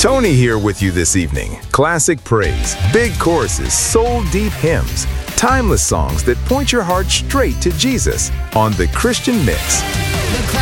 Tony here with you this evening. Classic praise, big choruses, soul-deep hymns, timeless songs that point your heart straight to Jesus on The Christian Mix.